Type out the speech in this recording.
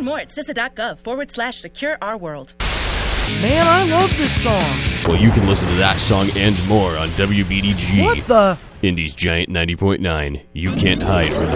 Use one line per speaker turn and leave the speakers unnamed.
more at CISA.gov/secure our world.
Man, I love this song.
Well, you can listen to that song and more on WBDG.
What the?
Indy's Giant 90.9. You can't hide from the